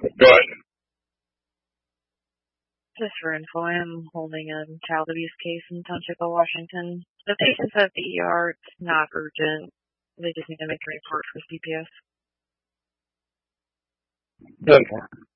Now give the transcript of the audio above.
Go ahead. Just for info, I'm holding a child abuse case in Township of Washington. The patient's at the ER. It's not urgent. They just need to make a report for CPS. 10-4.